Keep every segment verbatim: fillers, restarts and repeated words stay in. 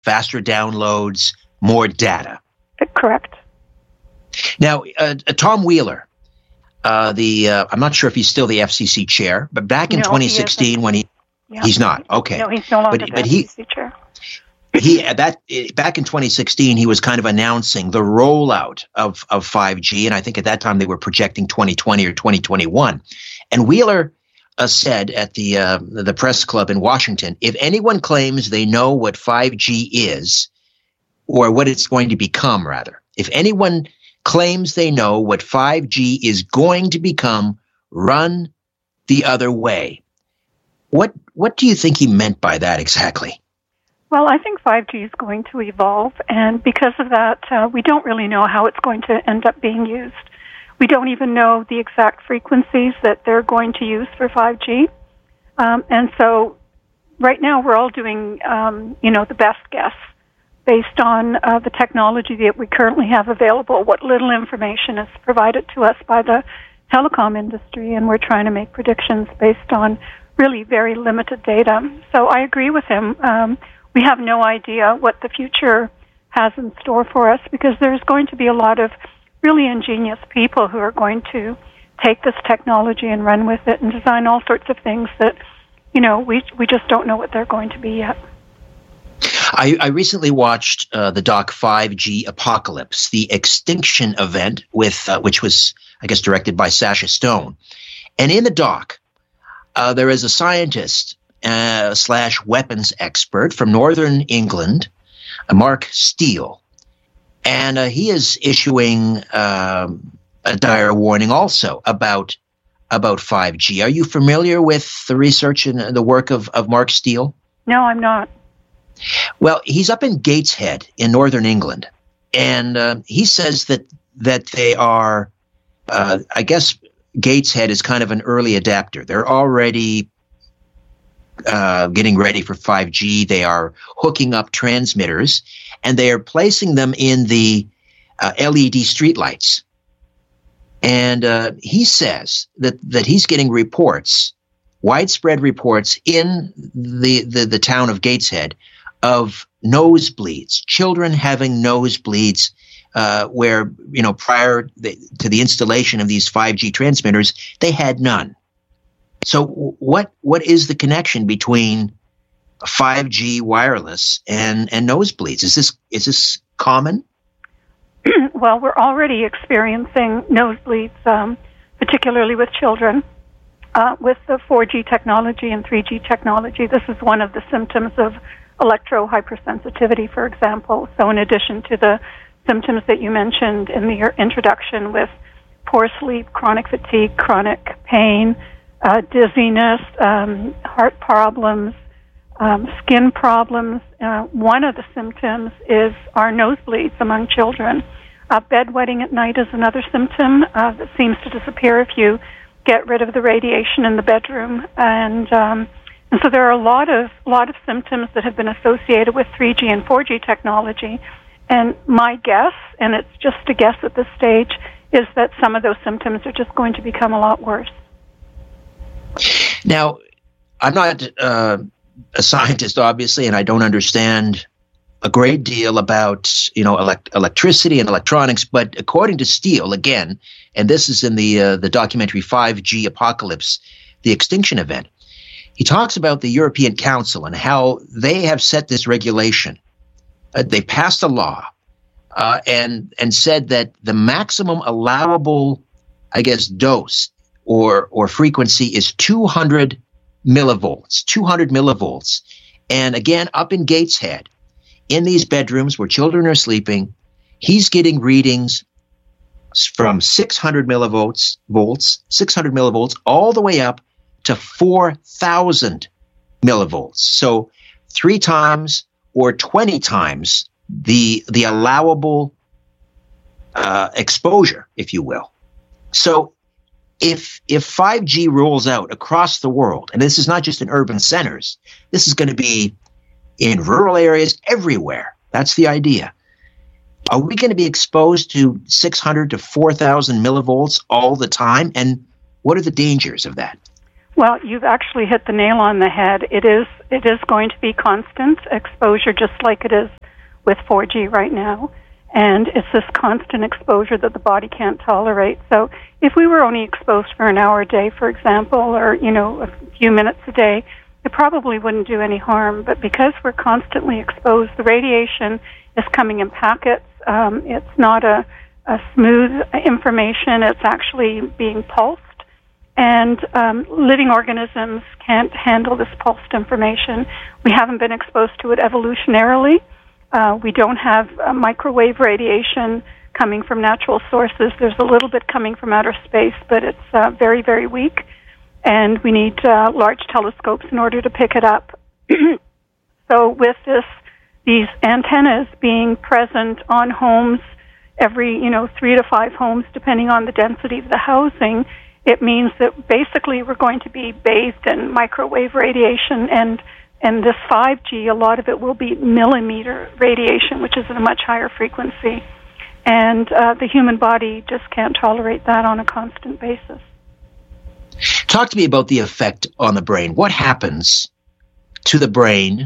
faster downloads, more data. Correct. Now, uh, uh, Tom Wheeler, uh, the uh, I'm not sure if he's still the F C C chair, but back in no, twenty sixteen when he yeah. he's not okay. No, he's no longer but, the but F C C he, chair. He that back in twenty sixteen, he was kind of announcing the rollout of of five G, and I think at that time they were projecting twenty twenty or twenty twenty-one. And Wheeler uh, said at the uh, the press club in Washington, if anyone claims they know what five G is, or what it's going to become, rather, if anyone claims they know what five G is going to become, run the other way. What what do you think he meant by that exactly? Well, I think five G is going to evolve, and because of that, uh, we don't really know how it's going to end up being used. We don't even know the exact frequencies that they're going to use for five G. Um, and so right now we're all doing, um, you know, the best guess based on uh, the technology that we currently have available, what little information is provided to us by the telecom industry, and we're trying to make predictions based on really very limited data. So I agree with him. Um, we have no idea what the future has in store for us because there's going to be a lot of really ingenious people who are going to take this technology and run with it and design all sorts of things that, you know, we we just don't know what they're going to be yet. I, I recently watched uh, the doc five G Apocalypse, the Extinction Event, with uh, which was, I guess, directed by Sasha Stone. And in the doc, uh, there is a scientist uh, slash weapons expert from Northern England, uh, Mark Steele. And uh, he is issuing um, a dire warning also about about five G. Are you familiar with the research and the work of, of Mark Steele? No, I'm not. Well, he's up in Gateshead in Northern England, and uh, he says that that they are, uh, I guess Gateshead is kind of an early adapter. They're already uh, getting ready for five G. They are hooking up transmitters, and they are placing them in the uh, L E D streetlights. And uh, he says that, that he's getting reports, widespread reports in the, the, the town of Gateshead of nosebleeds, children having nosebleeds, uh, where, you know, prior the, to the installation of these five G transmitters, they had none. So what what is the connection between five G wireless and, and nosebleeds? Is this is this common? Well, we're already experiencing nosebleeds, um, particularly with children. Uh, with the four G technology and three G technology, this is one of the symptoms of electro hypersensitivity, for example. So in addition to the symptoms that you mentioned in the introduction with poor sleep, chronic fatigue, chronic pain, uh, dizziness, um, heart problems, um, skin problems, uh, one of the symptoms is our nosebleeds among children. Uh, bedwetting at night is another symptom uh, that seems to disappear if you get rid of the radiation in the bedroom. And um, And so there are a lot of lot of symptoms that have been associated with three G and four G technology. And my guess, and it's just a guess at this stage, is that some of those symptoms are just going to become a lot worse. Now, I'm not uh, a scientist, obviously, and I don't understand a great deal about, you know, elect- electricity and electronics. But according to Steele, again, and this is in the uh, the documentary five G Apocalypse, the Extinction Event, he talks about the European Council and how they have set this regulation. Uh, they passed a law uh, and and said that the maximum allowable, I guess, dose or or frequency is two hundred millivolts, two hundred millivolts. And again, up in Gateshead, in these bedrooms where children are sleeping, he's getting readings from six hundred millivolts, volts, six hundred millivolts, all the way up to four thousand millivolts. So three times or twenty times the the allowable uh, exposure, if you will. So if if five G rolls out across the world, and this is not just in urban centers, this is going to be in rural areas everywhere. That's the idea. Are we going to be exposed to six hundred to four thousand millivolts all the time? And what are the dangers of that? Well, you've actually hit the nail on the head. It is it is going to be constant exposure, just like it is with four G right now. And it's this constant exposure that the body can't tolerate. So if we were only exposed for an hour a day, for example, or, you know, a few minutes a day, it probably wouldn't do any harm. But because we're constantly exposed, the radiation is coming in packets. Um, it's not a, a smooth information. It's actually being pulsed. And um, living organisms can't handle this pulsed information. We haven't been exposed to it evolutionarily. Uh, we don't have uh, microwave radiation coming from natural sources. There's a little bit coming from outer space, but it's uh, very, very weak. And we need uh, large telescopes in order to pick it up. So with this, these antennas being present on homes, every, you know, three to five homes, depending on the density of the housing, it means that basically we're going to be bathed in microwave radiation, and and this five G, a lot of it will be millimeter radiation, which is at a much higher frequency. And uh, the human body just can't tolerate that on a constant basis. Talk to me about the effect on the brain. What happens to the brain?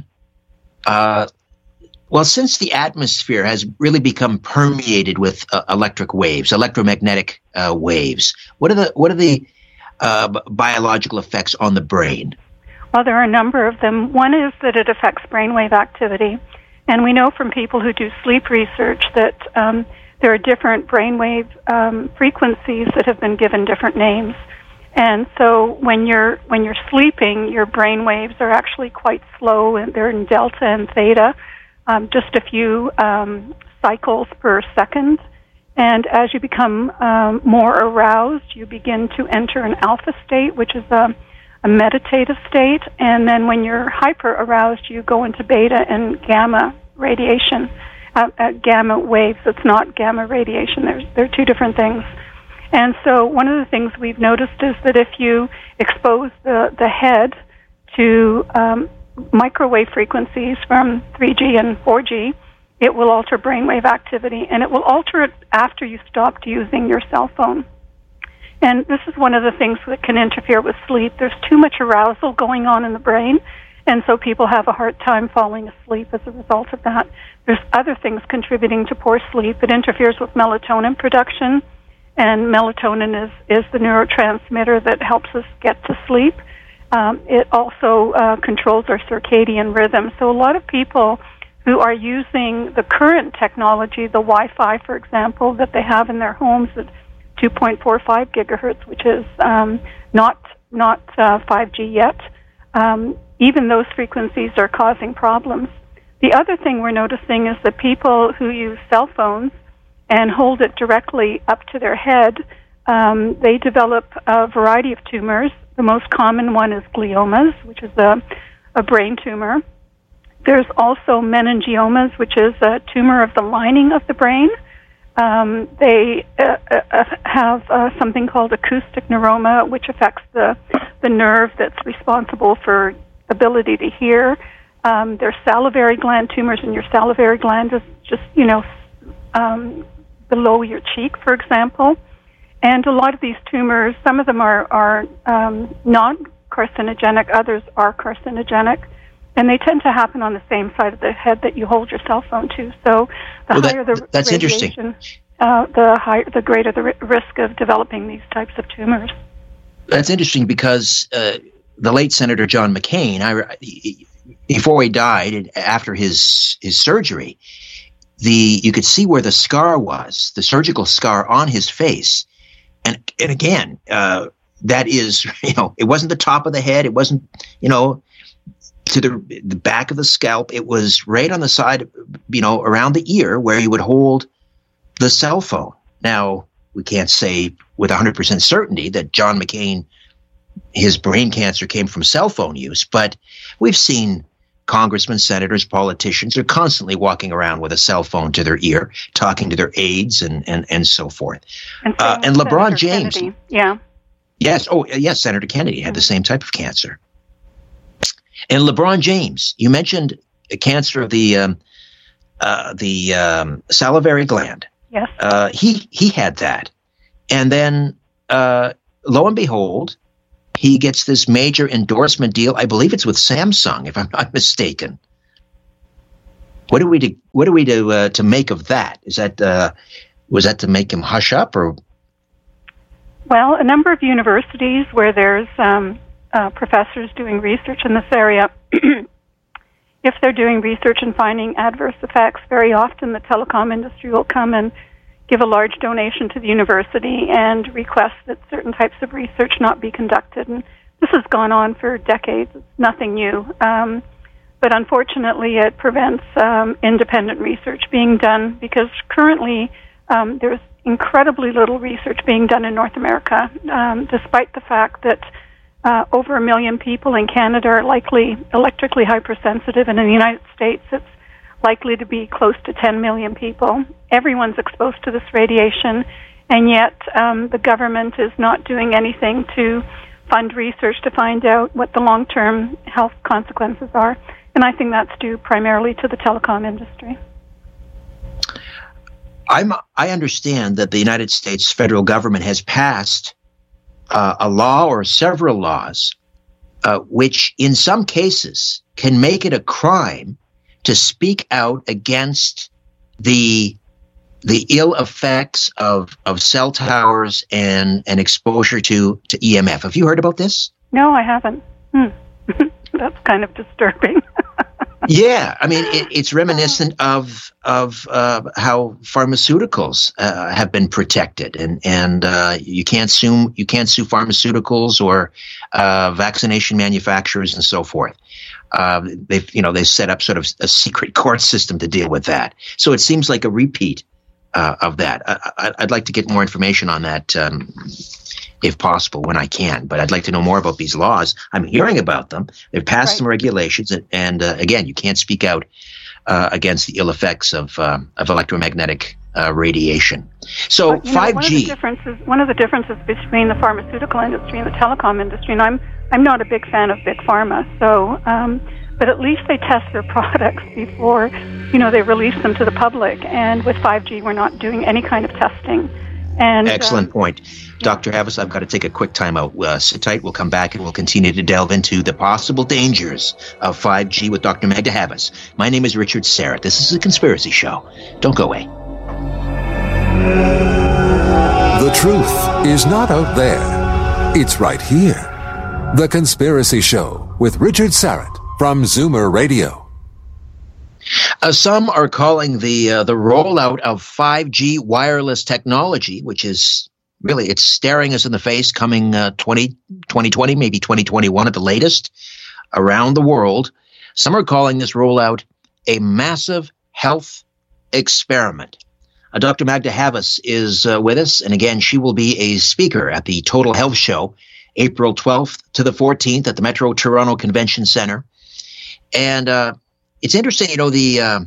Uh, well, since the atmosphere has really become permeated with uh, electric waves, electromagnetic uh, waves, what are the what are the uh, biological effects on the brain? Well, there are a number of them. One is that it affects brainwave activity. And we know from people who do sleep research that um, there are different brainwave um, frequencies that have been given different names. And so when you're when you're sleeping, your brain waves are actually quite slow, and they're in delta and theta, um, just a few um, cycles per second. And as you become um, more aroused, you begin to enter an alpha state, which is a a meditative state, and then when you're hyper-aroused, you go into beta and gamma radiation, uh, uh, gamma waves. It's not gamma radiation. There's, they're two different things. And so one of the things we've noticed is that if you expose the, the head to um, microwave frequencies from three G and four G, it will alter brainwave activity, and it will alter it after you stopped using your cell phone. And this is one of the things that can interfere with sleep. There's too much arousal going on in the brain, and so people have a hard time falling asleep as a result of that. There's other things contributing to poor sleep. It interferes with melatonin production, and melatonin is, is the neurotransmitter that helps us get to sleep. Um, it also uh, controls our circadian rhythm. So a lot of people who are using the current technology, the Wi-Fi, for example, that they have in their homes, that two point four five gigahertz, which is um, not not uh, five G yet. Um, even those frequencies are causing problems. The other thing we're noticing is that people who use cell phones and hold it directly up to their head, um, they develop a variety of tumors. The most common one is gliomas, which is a, a brain tumor. There's also meningiomas, which is a tumor of the lining of the brain. Um, they uh, uh, have uh, something called acoustic neuroma, which affects the the nerve that's responsible for ability to hear. Um, there's salivary gland tumors, and your salivary gland is just, you know, um, below your cheek, for example. And a lot of these tumors, some of them are, are um, not carcinogenic, others are carcinogenic. And they tend to happen on the same side of the head that you hold your cell phone to. So the well, higher that, the that's radiation, interesting. Uh, the higher, the greater the ri- risk of developing these types of tumors. That's interesting because uh, the late Senator John McCain, I, before he died and after his his surgery, the you could see where the scar was, the surgical scar on his face, and and again, uh, that is, you know, it wasn't the top of the head, it wasn't, you know, to the the back of the scalp. It was right on the side, you know, around the ear where you would hold the cell phone. Now, we can't say with one hundred percent certainty that John McCain, his brain cancer came from cell phone use, but we've seen congressmen, senators, politicians are constantly walking around with a cell phone to their ear, talking to their aides and, and, and so forth. And, uh, and LeBron James. Kennedy. Yeah. Yes. Oh, yes. Senator Kennedy had mm-hmm. the same type of cancer. And LeBron James, you mentioned a cancer of the um, uh, the um, salivary gland. Yes. Uh, he he had that, and then uh, lo and behold, he gets this major endorsement deal. I believe it's with Samsung, if I'm not mistaken. What do we do? What do we do uh, to make of that? Is that uh, was that to make him hush up, or? Well, a number of universities where there's um, uh, professors doing research in this area, if they're doing research and finding adverse effects, very often the telecom industry will come and give a large donation to the university and request that certain types of research not be conducted. And this has gone on for decades. It's nothing new. Um, but unfortunately, it prevents um, independent research being done because currently um, there's incredibly little research being done in North America, um, despite the fact that uh, over a million people in Canada are likely electrically hypersensitive, and in the United States it's likely to be close to ten million people. Everyone's exposed to this radiation, and yet um, the government is not doing anything to fund research to find out what the long-term health consequences are. And I think that's due primarily to the telecom industry. I'm, I understand that the United States federal government has passed uh, a law or several laws uh, which in some cases can make it a crime to speak out against the the ill effects of, of cell towers and, and exposure to, to E M F. Have you heard about this? No, I haven't. Hmm. That's kind of disturbing. Yeah, I mean, it, it's reminiscent of of uh, how pharmaceuticals uh, have been protected, and and uh, you can't sue you can't sue pharmaceuticals or uh, vaccination manufacturers and so forth. Uh, they've you know they set up sort of a secret court system to deal with that. So it seems like a repeat uh, of that. I, I'd like to get more information on that. Um, if possible, when I can. But I'd like to know more about these laws. I'm hearing about them. They've passed right. some regulations, and, and uh, again, you can't speak out uh, against the ill effects of uh, of electromagnetic uh, radiation. So well, five G. Know, one, of the differences, one of the differences between the pharmaceutical industry and the telecom industry, and I'm I'm not a big fan of big pharma, so um, but at least they test their products before you know they release them to the public. And with five G, we're not doing any kind of testing. And, Excellent um, point. Doctor Havas, I've got to take a quick time out. Uh, sit tight. We'll come back and we'll continue to delve into the possible dangers of five G with Doctor Magda Havas. My name is Richard Syrett. This is a Conspiracy Show. Don't go away. The truth is not out there. It's right here. The Conspiracy Show with Richard Syrett from Zoomer Radio. Uh, some are calling the uh, the rollout of five G wireless technology, which is really, it's staring us in the face, coming uh, twenty twenty, maybe twenty twenty-one at the latest, around the world. Some are calling this rollout a massive health experiment. Uh, Doctor Magda Havas is uh, with us, and again, she will be a speaker at the Total Health Show, April twelfth to the fourteenth at the Metro Toronto Convention Center. And uh, it's interesting, you know, the uh,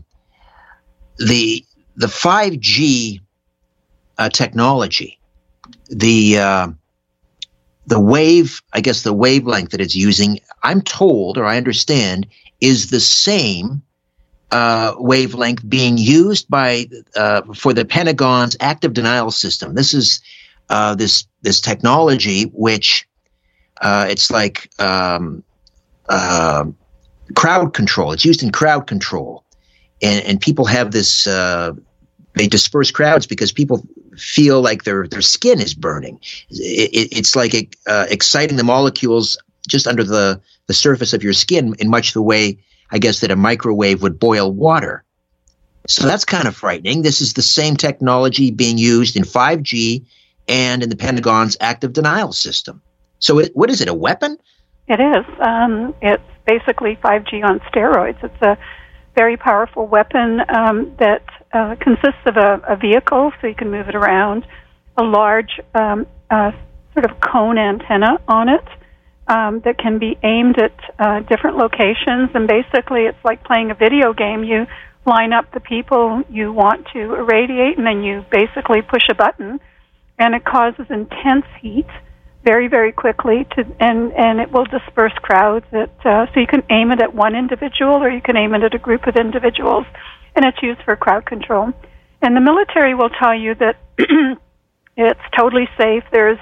the the five G uh, technology, the uh, the wave, I guess the wavelength that it's using, I'm told, or I understand, is the same uh, wavelength being used by uh, for the Pentagon's active denial system. This is uh, this this technology, which uh, it's like um, uh, crowd control. It's used in crowd control, and and people have this. Uh, they disperse crowds because people feel like their their skin is burning. It, it, it's like uh, exciting the molecules just under the the surface of your skin in much the way, I guess, that a microwave would boil water. So that's kind of frightening. This is the same technology being used in five G and in the Pentagon's active denial system. So it, what is it, a weapon? It is. Um, it's basically five G on steroids. It's a very powerful weapon um, that uh, consists of a, a vehicle, so you can move it around, a large um, uh, sort of cone antenna on it um, that can be aimed at uh, different locations. And basically, it's like playing a video game. You line up the people you want to irradiate, and then you basically push a button, and it causes intense heat very, very quickly, to, and, and it will disperse crowds. At, uh, so you can aim it at one individual, or you can aim it at a group of individuals, and it's used for crowd control. And the military will tell you that it's totally safe. There's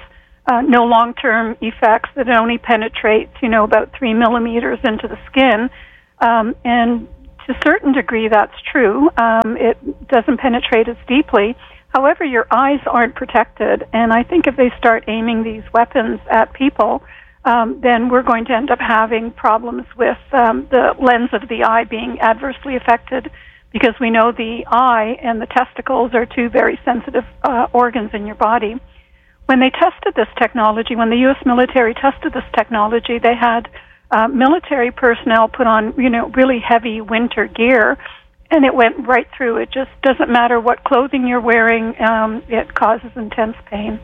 uh, no long-term effects, that it only penetrates, you know, about three millimeters into the skin. Um, and to a certain degree, that's true. Um, it doesn't penetrate as deeply. However, your eyes aren't protected, and I think if they start aiming these weapons at people, um, then we're going to end up having problems with um, the lens of the eye being adversely affected, because we know the eye and the testicles are two very sensitive uh, organs in your body. When they tested this technology, when the U S military tested this technology, they had uh, military personnel put on, you know, really heavy winter gear, and it went right through. It just doesn't matter what clothing you're wearing. Um, it causes intense pain.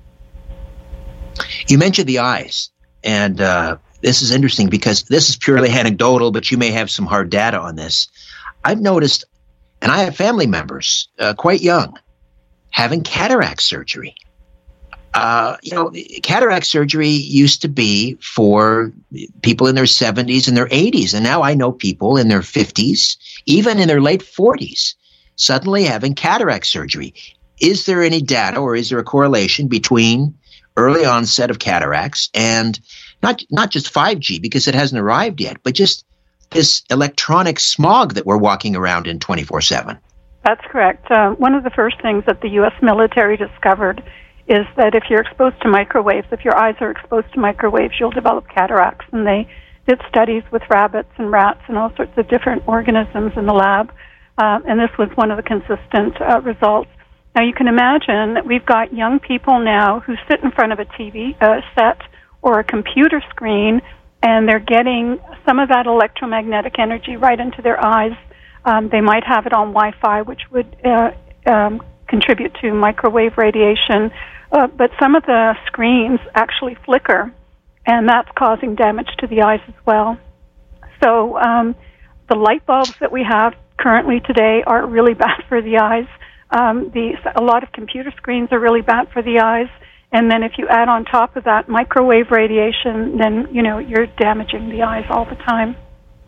You mentioned the eyes, and uh, this is interesting because this is purely anecdotal, but you may have some hard data on this. I've noticed, and I have family members, uh, quite young, having cataract surgery. Uh, you know, cataract surgery used to be for people in their seventies and their eighties, and now I know people in their fifties, even in their late forties, suddenly having cataract surgery. Is there any data, or is there a correlation between early onset of cataracts and not not just five G, because it hasn't arrived yet, but just this electronic smog that we're walking around in twenty-four seven? That's correct. Uh, one of the first things that the U S military discovered is that if you're exposed to microwaves, if your eyes are exposed to microwaves, you'll develop cataracts. And they did studies with rabbits and rats and all sorts of different organisms in the lab, uh, and this was one of the consistent uh, results. Now, you can imagine that we've got young people now who sit in front of a T V uh, set or a computer screen, and they're getting some of that electromagnetic energy right into their eyes. Um, they might have it on Wi-Fi, which would uh, um, contribute to microwave radiation, uh, but some of the screens actually flicker, and that's causing damage to the eyes as well. So um, the light bulbs that we have currently today are really bad for the eyes. Um, the, a lot of computer screens are really bad for the eyes. And then if you add on top of that microwave radiation, then, you know, you're damaging the eyes all the time.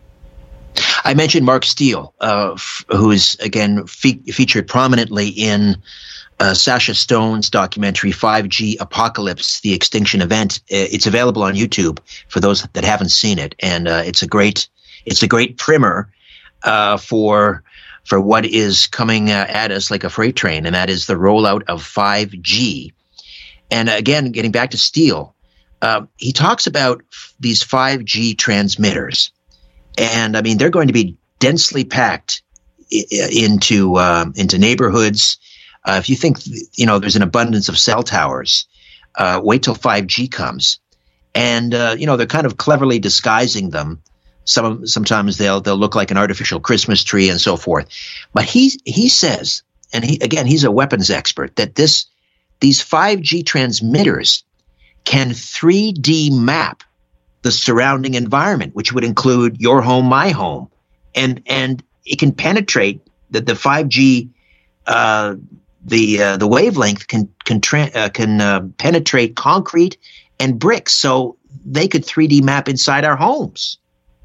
I mentioned Mark Steele, uh, f- who is, again, fe- featured prominently in uh, Sasha Stone's documentary five G Apocalypse, The Extinction Event. It's available on YouTube for those that haven't seen it. And uh, it's a great it's a great primer uh, for for what is coming uh, at us like a freight train, and that is the rollout of five G. And again, getting back to Steele, uh, he talks about f- these five G transmitters. And I mean, they're going to be densely packed I- into um, into neighborhoods. Uh, if you think, you know, there's an abundance of cell towers, uh, wait till five G comes. And, uh, you know, they're kind of cleverly disguising them. Some Sometimes they'll they'll look like an artificial Christmas tree and so forth. But he he says, and he again, he's a weapons expert, that this these five G transmitters can three D map the surrounding environment, which would include your home, my home, and and it can penetrate the the five G, uh, the uh, the wavelength can can tra- uh, can uh, penetrate concrete and bricks, so they could three D map inside our homes.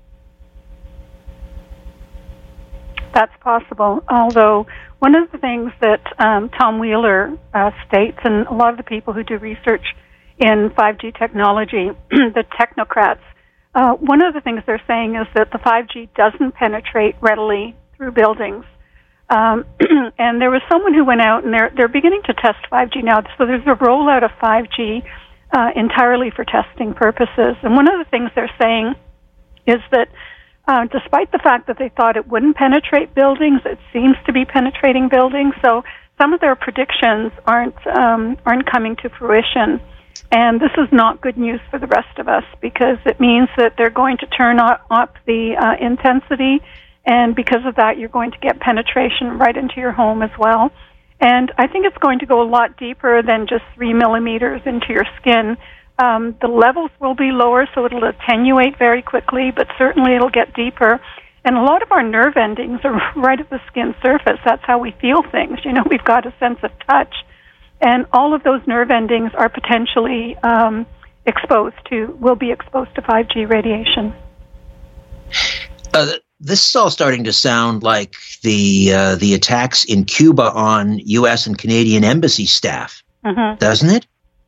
That's possible. Although one of the things that um, Tom Wheeler uh, states, and a lot of the people who do research in five G technology, the technocrats, uh, one of the things they're saying is that the five G doesn't penetrate readily through buildings. Um, and there was someone who went out, and they're they're beginning to test five G now. So there's a rollout of five G uh, entirely for testing purposes. And one of the things they're saying is that uh, despite the fact that they thought it wouldn't penetrate buildings, it seems to be penetrating buildings. So some of their predictions aren't um, aren't coming to fruition. And this is not good news for the rest of us, because it means that they're going to turn up the uh, intensity, and because of that, you're going to get penetration right into your home as well. And I think it's going to go a lot deeper than just three millimeters into your skin. Um, the levels will be lower, so it'll attenuate very quickly, but certainly it'll get deeper. And a lot of our nerve endings are right at the skin surface. That's how we feel things. You know, we've got a sense of touch. And all of those nerve endings are potentially um, exposed to, will be exposed to five G radiation. Uh, this is all starting to sound like the uh, the attacks in Cuba on U S and Canadian embassy staff, mm-hmm. doesn't it?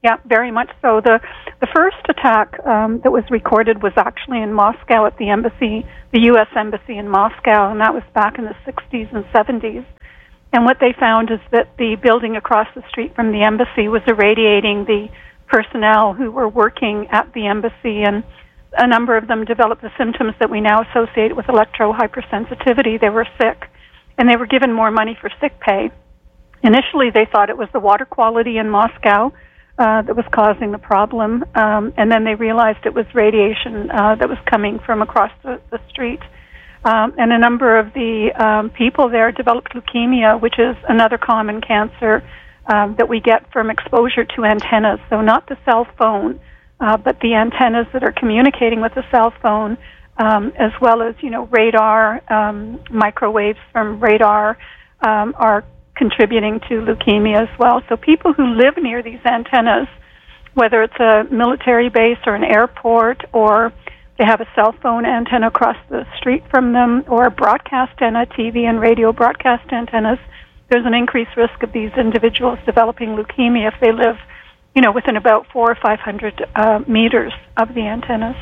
Yeah, very much so. The the first attack um, that was recorded was actually in Moscow at the embassy, the U S embassy in Moscow, and that was back in the sixties and seventies. And what they found is that the building across the street from the embassy was irradiating the personnel who were working at the embassy, and a number of them developed the symptoms that we now associate with electro-hypersensitivity. They were sick, and they were given more money for sick pay. Initially, they thought it was the water quality in Moscow uh, that was causing the problem, um, and then they realized it was radiation uh, that was coming from across the, the street. Um, and a number of the um, people there developed leukemia, which is another common cancer um, that we get from exposure to antennas. So not the cell phone, uh, but the antennas that are communicating with the cell phone, um, as well as, you know, radar, um, microwaves from radar um, are contributing to leukemia as well. So people who live near these antennas, whether it's a military base or an airport, or they have a cell phone antenna across the street from them, or a broadcast antenna, T V and radio broadcast antennas, there's an increased risk of these individuals developing leukemia if they live, you know, within about four or five hundred uh, meters of the antennas.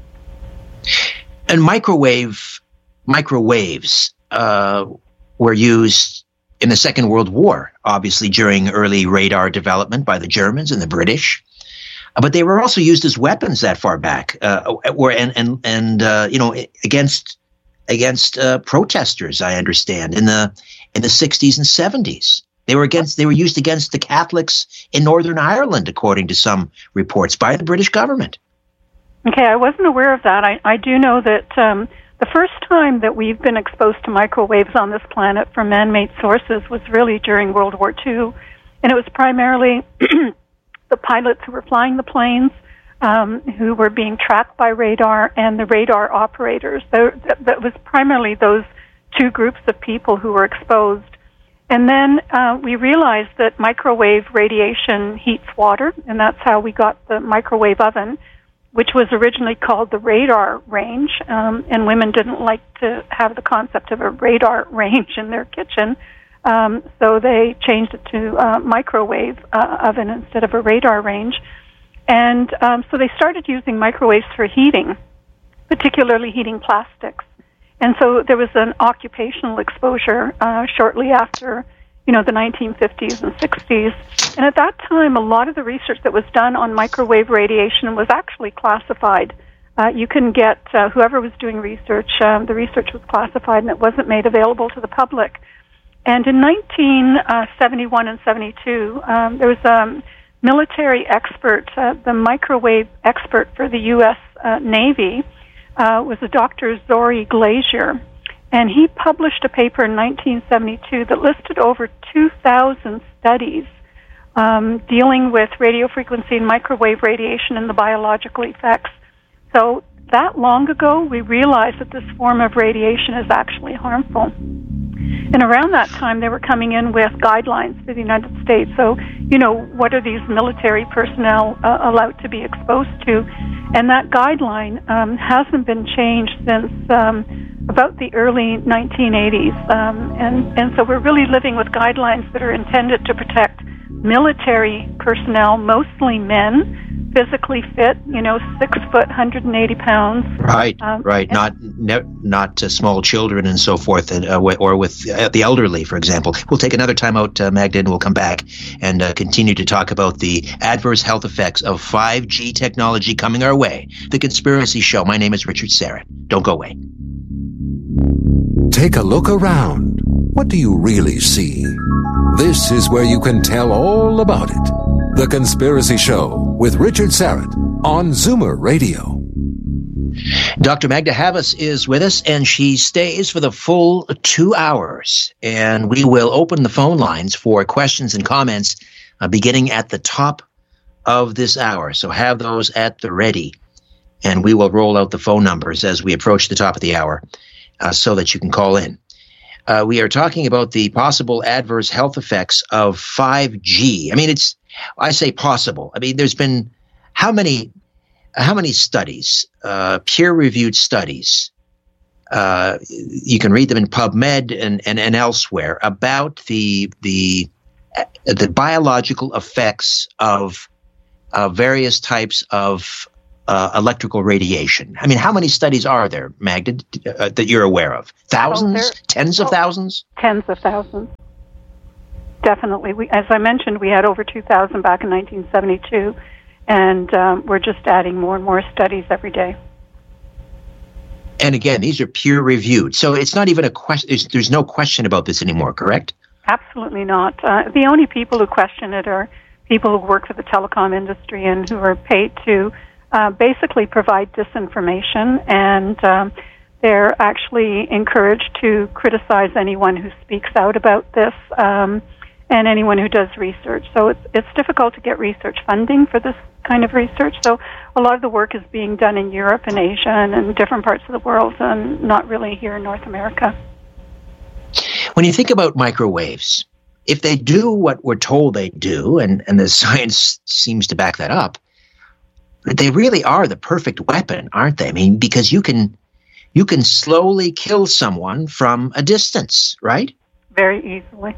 And microwave microwaves uh, were used in the Second World War, obviously during early radar development by the Germans and the British. But they were also used as weapons that far back, uh, were and and and uh, you know, against against uh, protesters. I understand in the in the sixties and seventies, they were against they were used against the Catholics in Northern Ireland, according to some reports by the British government. Okay, I wasn't aware of that. I I do know that um, the first time that we've been exposed to microwaves on this planet from man-made sources was really during World War Two, and it was primarily the pilots who were flying the planes, um, who were being tracked by radar, and the radar operators. So that was primarily those two groups of people who were exposed. And then uh, we realized that microwave radiation heats water, and that's how we got the microwave oven, which was originally called the radar range, um, and women didn't like to have the concept of a radar range in their kitchen. Um, so they changed it to uh, microwave uh, oven instead of a radar range. And um, so they started using microwaves for heating, particularly heating plastics. And so there was an occupational exposure uh, shortly after, you know, the nineteen fifties and sixties. And at that time, a lot of the research that was done on microwave radiation was actually classified. Uh, you can get, uh, whoever was doing research, um, the research was classified and it wasn't made available to the public. And in nineteen seventy-one and seventy-two, um, there was a military expert, uh, the microwave expert for the U S uh, Navy, uh, was a Doctor Zori Glazier, and he published a paper in nineteen seventy-two that listed over two thousand studies um, dealing with radio frequency and microwave radiation and the biological effects. So that long ago, we realized that this form of radiation is actually harmful. And around that time, they were coming in with guidelines for the United States. So, you know, what are these military personnel uh, allowed to be exposed to? And that guideline um, hasn't been changed since um, about the early nineteen eighties. Um, and, and so we're really living with guidelines that are intended to protect military personnel, mostly men, physically fit, you know, six foot, one hundred eighty pounds. Right, um, right. Not ne- not uh, small children and so forth, uh, w- or with uh, the elderly, for example. We'll take another time out, uh, Magda, and we'll come back and uh, continue to talk about the adverse health effects of five G technology coming our way. The Conspiracy Show. My name is Richard Syrett. Don't go away. Take a look around. What do you really see? This is where you can tell all about it. The Conspiracy Show with Richard Syrett on Zoomer Radio. Doctor Magda Havas is with us, and she stays for the full two hours. And we will open the phone lines for questions and comments uh, beginning at the top of this hour. So have those at the ready, and we will roll out the phone numbers as we approach the top of the hour uh, so that you can call in. Uh, we are talking about the possible adverse health effects of five G. I mean, it's, I say possible. I mean, there's been how many, how many studies, uh, peer-reviewed studies, uh, you can read them in PubMed and, and, and elsewhere about the, the, the biological effects of uh, various types of uh, electrical radiation. I mean, how many studies are there, Magda, uh, that you're aware of? Thousands? Oh, tens of oh, thousands? Tens of thousands. Definitely. We, as I mentioned, we had over two thousand back in nineteen seventy-two, and um, we're just adding more and more studies every day. And again, these are peer-reviewed, so it's not even a question. There's, there's no question about this anymore, correct? Absolutely not. Uh, the only people who question it are people who work for the telecom industry and who are paid to uh, basically provide disinformation, and um, they're actually encouraged to criticize anyone who speaks out about this um, and anyone who does research. So it's, it's difficult to get research funding for this kind of research. So a lot of the work is being done in Europe and Asia and in different parts of the world, and not really here in North America. When you think about microwaves, if they do what we're told they do, and, and the science seems to back that up, they really are the perfect weapon, aren't they? I mean, because you can you can slowly kill someone from a distance, right? Very easily.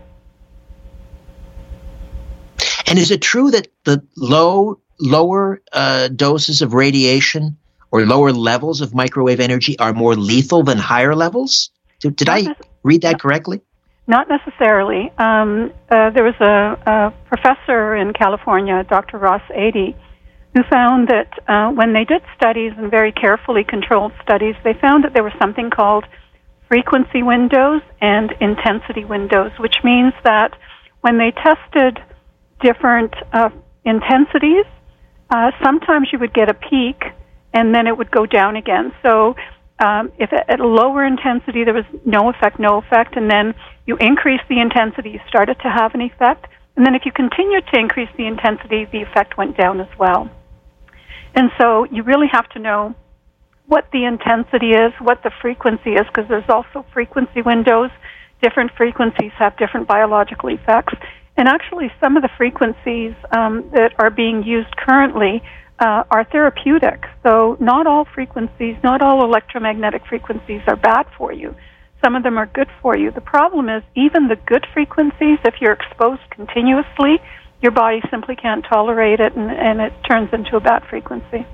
And is it true that the low lower uh, doses of radiation or lower levels of microwave energy are more lethal than higher levels? Did, did I read that correctly? Not necessarily. Um, uh, there was a, a professor in California, Doctor Ross Adey, who found that uh, when they did studies, and very carefully controlled studies, they found that there was something called frequency windows and intensity windows, which means that when they tested different uh, intensities, uh, sometimes you would get a peak and then it would go down again. So um, if at a lower intensity there was no effect, no effect, and then you increase the intensity, you started to have an effect, and then if you continued to increase the intensity, the effect went down as well. And so you really have to know what the intensity is, what the frequency is, because there's also frequency windows. Different frequencies have different biological effects. And actually, some of the frequencies um, that are being used currently uh, are therapeutic. So not all frequencies, not all electromagnetic frequencies are bad for you. Some of them are good for you. The problem is even the good frequencies, if you're exposed continuously, your body simply can't tolerate it, and, and it turns into a bad frequency.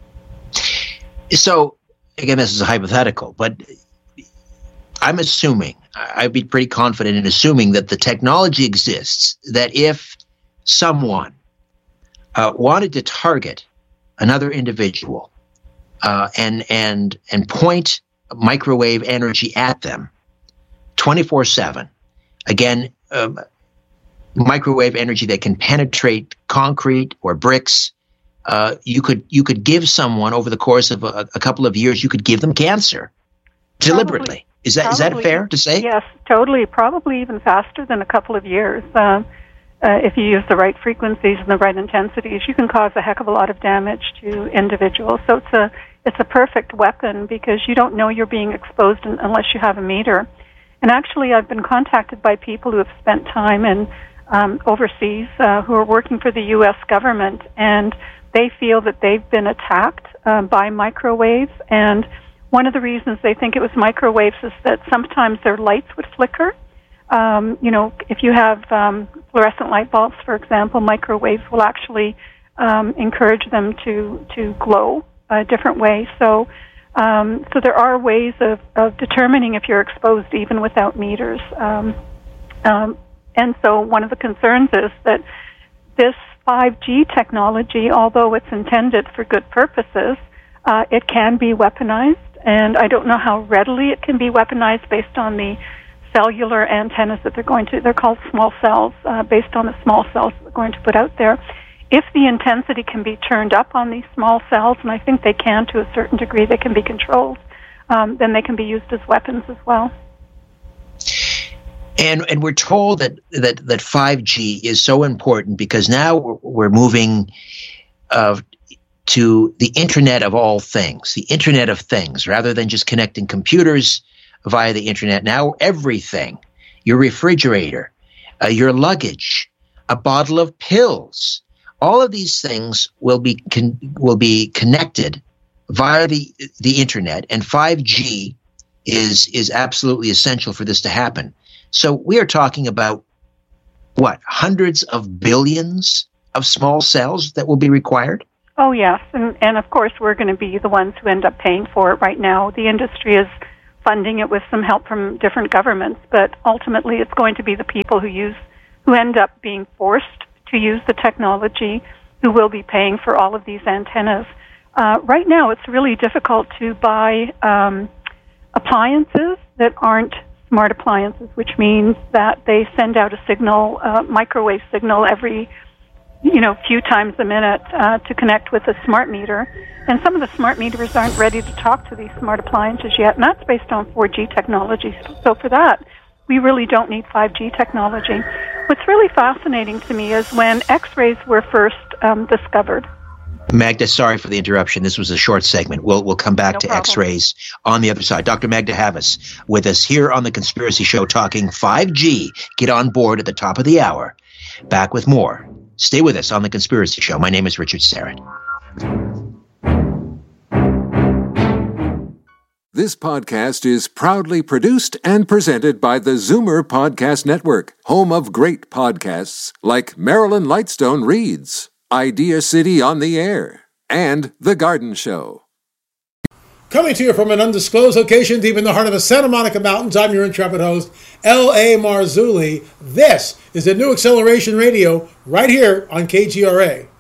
So, again, this is a hypothetical, but I'm assuming, I'd be pretty confident in assuming that the technology exists that if someone uh, wanted to target another individual uh, and and and point microwave energy at them twenty-four seven, again, um, microwave energy that can penetrate concrete or bricks, uh, you could you could give someone over the course of a, a couple of years, you could give them cancer deliberately. Probably. Is that Probably, is that fair to say? Yes, totally. Probably even faster than a couple of years. Uh, uh, if you use the right frequencies and the right intensities, you can cause a heck of a lot of damage to individuals. So it's a it's a perfect weapon because you don't know you're being exposed in, unless you have a meter. And actually, I've been contacted by people who have spent time in um, overseas uh, who are working for the U S government, and they feel that they've been attacked uh, by microwaves. And one of the reasons they think it was microwaves is that sometimes their lights would flicker. Um, you know, if you have um, fluorescent light bulbs, for example, microwaves will actually um, encourage them to, to glow a different way. So, um, so there are ways of, of determining if you're exposed even without meters. Um, um, and so one of the concerns is that this five G technology, although it's intended for good purposes, uh, it can be weaponized. And I don't know how readily it can be weaponized based on the cellular antennas that they're going to, they're called small cells, uh, based on the small cells that they're going to put out there. If the intensity can be turned up on these small cells, and I think they can to a certain degree, they can be controlled, um, then they can be used as weapons as well. And and we're told that, that, that five G is so important because now we're, we're moving uh, to the Internet of all things, the Internet of things, rather than just connecting computers via the Internet. Now everything, your refrigerator, uh, your luggage, a bottle of pills, all of these things will be con- will be connected via the the Internet, and five G is is absolutely essential for this to happen. So we are talking about what, hundreds of billions of small cells that will be required? Oh, yes. And, and of course, we're going to be the ones who end up paying for it right now. The industry is funding it with some help from different governments, but ultimately it's going to be the people who use, who end up being forced to use the technology, who will be paying for all of these antennas. Uh, right now, it's really difficult to buy um, appliances that aren't smart appliances, which means that they send out a signal, uh, microwave signal every, you know, few times a minute uh, to connect with a smart meter. And some of the smart meters aren't ready to talk to these smart appliances yet, and that's based on four G technology. So for that, we really don't need five G technology. What's really fascinating to me is when X-rays were first um, discovered. Magda, sorry for the interruption. This was a short segment. We'll we'll come back No to problem. X-rays on the other side. Doctor Magda Havas with us here on The Conspiracy Show talking five G. Get on board at the top of the hour. Back with more. Stay with us on The Conspiracy Show. My name is Richard Syrett. This podcast is proudly produced and presented by the Zoomer Podcast Network, home of great podcasts like Marilyn Lightstone Reads, Idea City on the Air, and The Garden Show. Coming to you from an undisclosed location deep in the heart of the Santa Monica Mountains, I'm your intrepid host, L A. Marzulli. This is the New Acceleration Radio right here on K G R A.